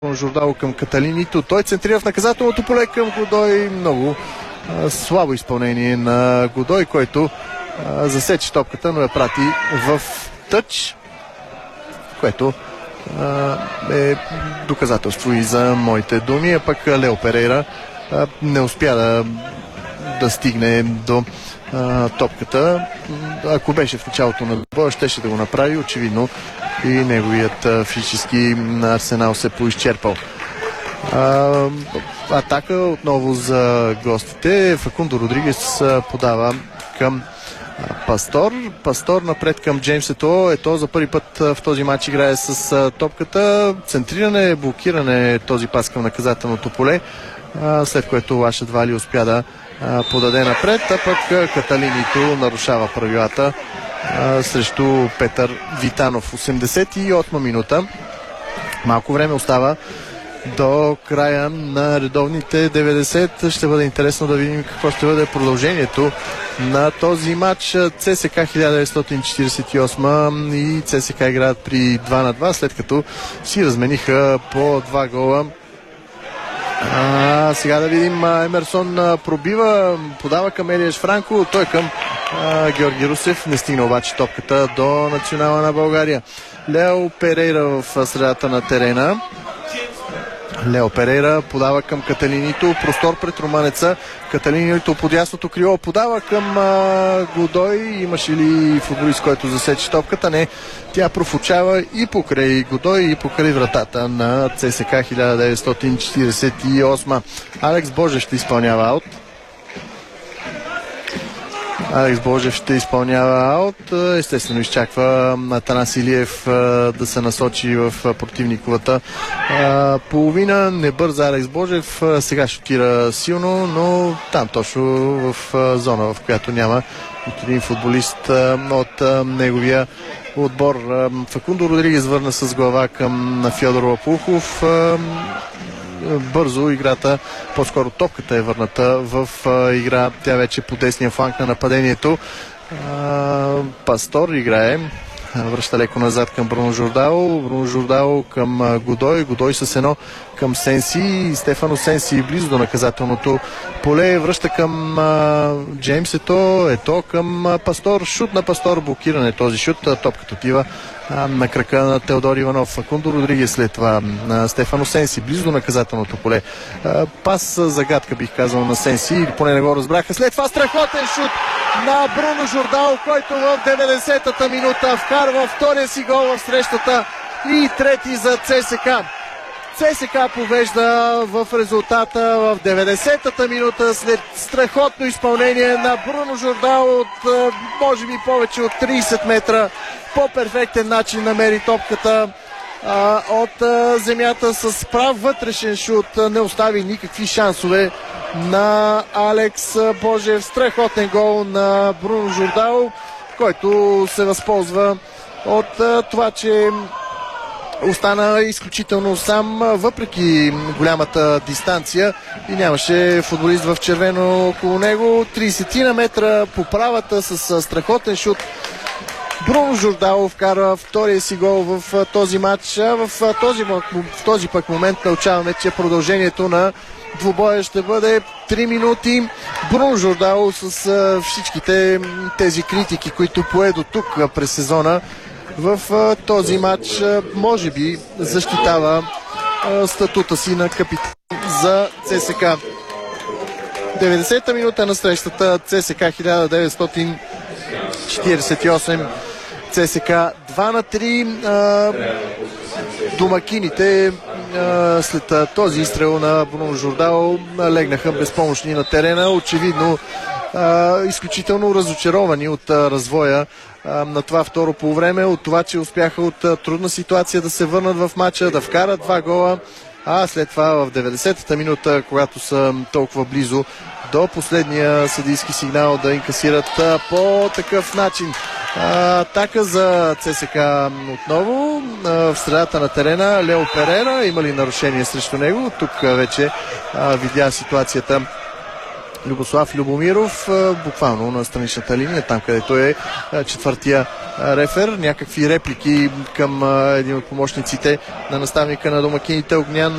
Жордало към Каталинито. Той центрира в наказателното поле към Годой. Много слабо изпълнение на Годой, който засече топката, но я прати в тъч, което е доказателство и за моите думи. А пък Лео Перейра не успя да стигне до топката. Ако беше в началото на боя, щеше да го направи. Очевидно и неговият физически арсенал се поизчерпал. Атака отново за гостите. Факундо Родригес подава към Пастор. Пастор напред към Джеймс Ето. Ето за първи път в този матч играе с топката. Центриране, блокиране този пас към наказателното поле, след което Лашът Вали успя да подаде напред, а пък Каталинито нарушава правилата срещу Петър Витанов. 88 минута. Малко време остава до края на редовните 90. Ще бъде интересно да видим какво ще бъде продължението на този матч. ЦСК 1948 и ЦСК играят при 2-2, след като си размениха по 2 гола. Сега да видим. Емерсон пробива, подава към Елиеш Франко, той към Георги Русев. Не стигна обаче топката до национала на България. Лео Перейра в средата на терена. Лео Перейра подава към Каталинито. Простор пред румънеца. Каталинито под ясното крило подава към Годой. Имаше ли футболист, който засече топката? Не. Тя профучава и покрай Годой, и покрай вратата на ЦСК 1948. Алекс Божев ще изпълнява аут. Алекс Божев ще изпълнява аут. Естествено изчаква Атанас Илиев да се насочи в противниковата половина. Не бърза Алекс Божев. Сега шутира силно, но там точно в зона, в която няма един футболист от неговия отбор. Факундо Родригес върна с глава към Фьодор Лопухов. Бързо играта, по-скоро топката е върната в игра. Тя вече по десния фланг на нападението. Пастор играе. Връща леко назад към Бруно Жордало. Бруно Жордало към Годой. Годой с едно към Сенси. Стефано Сенси близо до наказателното поле. Връща към Джеймс Ето. Ето към Пастор. Шут на Пастор. Блокиране този шут. Топката отива на крака на Теодор Иванов. Факундо Родригес, след това на Стефано Сенси близо до наказателното поле. Пас загадка, бих казал, на Сенси, или поне не го разбраха. След това страхотен шут на Бруно Жордало, който в 90-та минута вкарва втория си гол в срещата и трети за ЦСК. ЦСК повежда в резултата в 90-та минута след страхотно изпълнение на Бруно Жордало от може би повече от 30 метра. По перфектен начин намери топката от земята с прав вътрешен шут. Не остави никакви шансове на Алекс Божев. Страхотен гол на Бруно Жордало, който се възползва от това, че остана изключително сам, въпреки голямата дистанция, и нямаше футболист в червено около него. 30 на метра по правата с страхотен шут. Бруно Жордало вкара втория си гол в този матч. В този пък момент научаваме, че продължението на двубоя ще бъде 3 минути. Бруно Жордало с всичките тези критики, които пое до тук през сезона, в този матч може би защитава статута си на капитан за ЦСК. 90-та минута на срещата. ЦСК 1948. ЦСК 2-3. Домакините след този изстрел на Бруно Жордало легнаха безпомощни на терена. Очевидно изключително разочаровани от развоя на това второ полувреме, от това, че успяха от трудна ситуация да се върнат в матча, да вкарат 2 гола, а след това в 90-та минута, когато са толкова близо до последния съдийски сигнал, да инкасират по такъв начин. Атака за ЦСК отново в средата на терена. Лео Перейра, има ли нарушение срещу него? Тук вече видя ситуацията Любослав Любомиров, буквално на страничната линия, там където е четвъртия рефер. Някакви реплики към един от помощниците на наставника на домакините Огнян